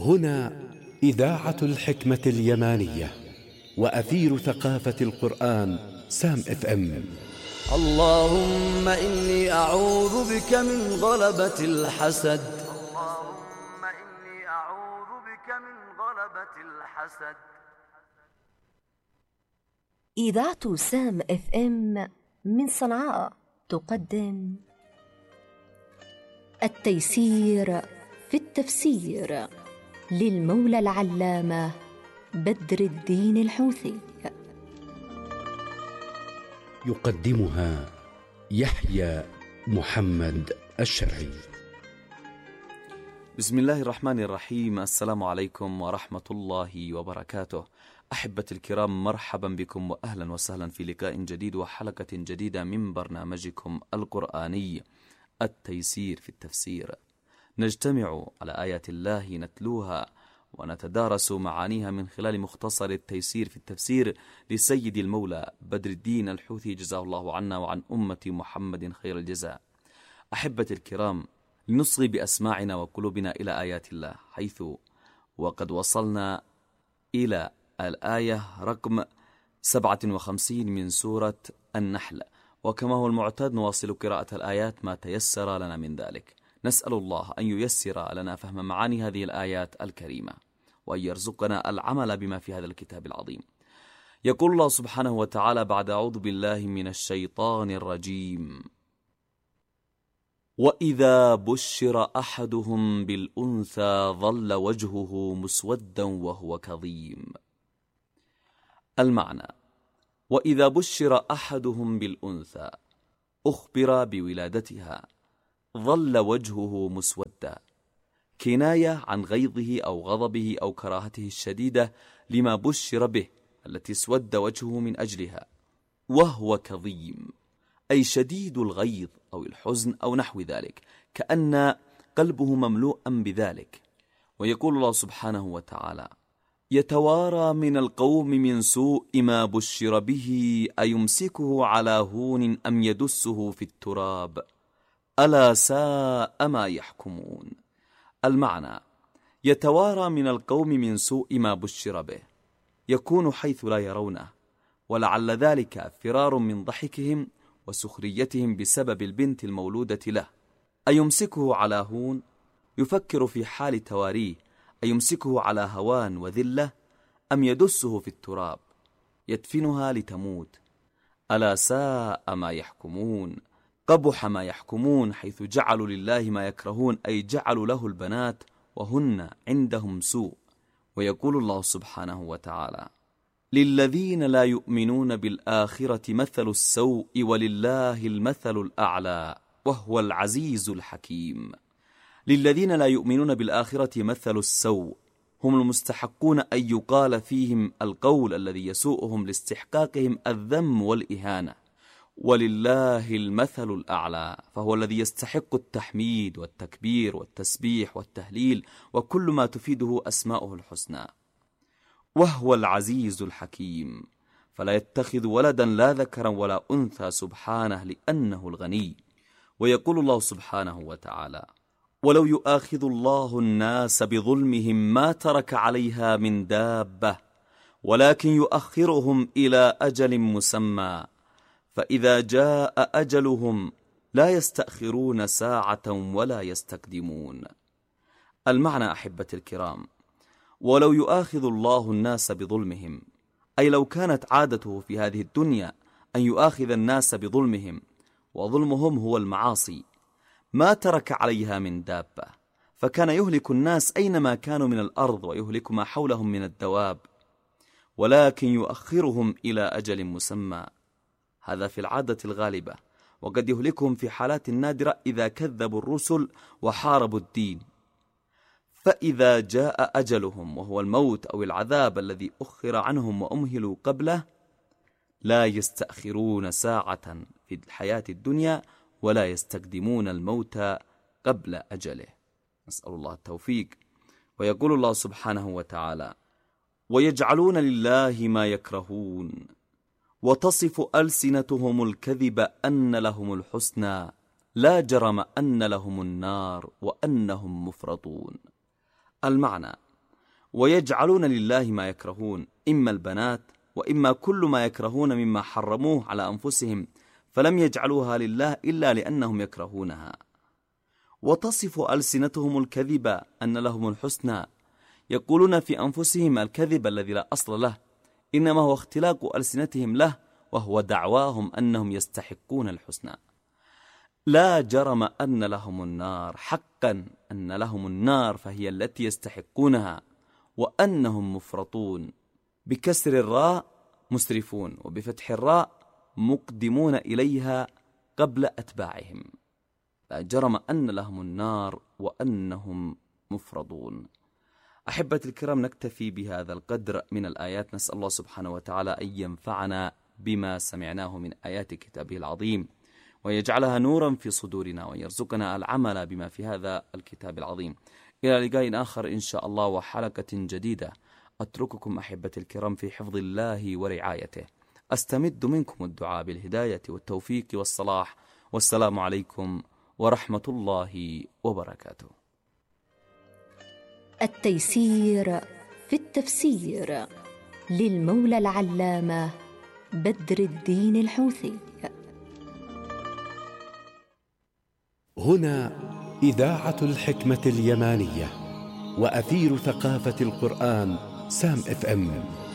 هنا إذاعة الحكمة اليمانية وأثير ثقافة القرآن سام اف ام. اللهم إني أعوذ بك من غلبة الحسد. اللهم إني أعوذ بك من غلبة الحسد. إذاعة سام اف ام من صنعاء تقدم التيسير في التفسير للمولى العلامة بدر الدين الحوثي. يقدمها يحيى محمد الشرعي. بسم الله الرحمن الرحيم. السلام عليكم ورحمة الله وبركاته. أحبتي الكرام، مرحبا بكم وأهلا وسهلا في لقاء جديد وحلقة جديدة من برنامجكم القرآني التيسير في التفسير. نجتمع على آيات الله نتلوها ونتدارس معانيها من خلال مختصر التيسير في التفسير لسيد المولى بدر الدين الحوثي، جزاه الله عنا وعن أمة محمد خير الجزاء. أحبتي الكرام، لنصغي بأسماعنا وقلوبنا إلى آيات الله، حيث وقد وصلنا إلى الآية رقم 57 من سورة النحل، وكما هو المعتاد نواصل قراءة الآيات ما تيسر لنا من ذلك. نسأل الله أن ييسر لنا فهم معاني هذه الآيات الكريمة وأن يرزقنا العمل بما في هذا الكتاب العظيم. يقول الله سبحانه وتعالى بعد أعوذ بالله من الشيطان الرجيم: وإذا بشر أحدهم بالأنثى ظل وجهه مسودا وهو كظيم. المعنى: وإذا بشر أحدهم بالأنثى أخبر بولادتها ظل وجهه مسودا، كناية عن غيظه أو غضبه أو كراهته الشديدة لما بشر به التي اسود وجهه من أجلها، وهو كظيم أي شديد الغيظ أو الحزن أو نحو ذلك، كأن قلبه مملوءا بذلك. ويقول الله سبحانه وتعالى: يتوارى من القوم من سوء ما بشر به أيمسكه على هون أم يدسه في التراب ألا ساء ما يحكمون. المعنى: يتوارى من القوم من سوء ما بشر به، يكون حيث لا يرونه، ولعل ذلك فرار من ضحكهم وسخريتهم بسبب البنت المولودة له. أيمسكه على هون، يفكر في حال تواريه، أيمسكه على هوان وذلة أم يدسه في التراب يدفنها لتموت. ألا ساء ما يحكمون، قبح ما يحكمون، حيث جعلوا لله ما يكرهون، أي جعلوا له البنات وهن عندهم سوء. ويقول الله سبحانه وتعالى: للذين لا يؤمنون بالآخرة مثل السوء ولله المثل الأعلى وهو العزيز الحكيم. للذين لا يؤمنون بالآخرة مثل السوء، هم المستحقون أن يقال فيهم القول الذي يسوءهم لاستحقاقهم الذم والإهانة. ولله المثل الأعلى، فهو الذي يستحق التحميد والتكبير والتسبيح والتهليل وكل ما تفيده أسماؤه الحسنى. وهو العزيز الحكيم، فلا يتخذ ولدا لا ذكرا ولا أنثى سبحانه لأنه الغني. ويقول الله سبحانه وتعالى: ولو يؤاخذ الله الناس بظلمهم ما ترك عليها من دابة ولكن يؤخرهم إلى أجل مسمى فإذا جاء أجلهم لا يستأخرون ساعة ولا يستقدمون. المعنى أحبتي الكرام: ولو يؤاخذ الله الناس بظلمهم، أي لو كانت عادته في هذه الدنيا أن يؤاخذ الناس بظلمهم، وظلمهم هو المعاصي، ما ترك عليها من دابة، فكان يهلك الناس أينما كانوا من الأرض ويهلك ما حولهم من الدواب، ولكن يؤخرهم إلى أجل مسمى. هذا في العادة الغالبة، وقد يهلكهم في حالات نادرة إذا كذبوا الرسل وحاربوا الدين. فإذا جاء أجلهم وهو الموت أو العذاب الذي أخر عنهم وأمهلوا قبله، لا يستأخرون ساعة في الحياة الدنيا ولا يستقدمون الموت قبل أجله. نسأل الله التوفيق. ويقول الله سبحانه وتعالى: ويجعلون لله ما يكرهون وتصف ألسنتهم الكذب أن لهم الحسنى لا جرم أن لهم النار وأنهم مفرطون. المعنى: ويجعلون لله ما يكرهون، إما البنات وإما كل ما يكرهون مما حرموه على أنفسهم، فلم يجعلوها لله إلا لأنهم يكرهونها. وتصف ألسنتهم الكذب أن لهم الحسنى، يقولون في أنفسهم الكذب الذي لا أصل له، إنما هو اختلاق ألسنتهم له، وهو دعواهم أنهم يستحقون الحسنى. لا جرم أن لهم النار، حقا أن لهم النار فهي التي يستحقونها، وأنهم مفرطون، بكسر الراء مسرفون، وبفتح الراء مقدمون إليها قبل أتباعهم. لا جرم أن لهم النار وأنهم مفرطون. أحبتي الكرام، نكتفي بهذا القدر من الآيات، نسأل الله سبحانه وتعالى أن ينفعنا بما سمعناه من آيات كتابه العظيم، ويجعلها نورا في صدورنا، ويرزقنا العمل بما في هذا الكتاب العظيم. إلى لقاء آخر إن شاء الله وحلقة جديدة. أترككم أحبتي الكرام في حفظ الله ورعايته، أستمد منكم الدعاء بالهداية والتوفيق والصلاح، والسلام عليكم ورحمة الله وبركاته. التيسير في التفسير للمولى العلامة بدر الدين الحوثي. هنا إذاعة الحكمة اليمانية وأثير ثقافة القرآن سام FM.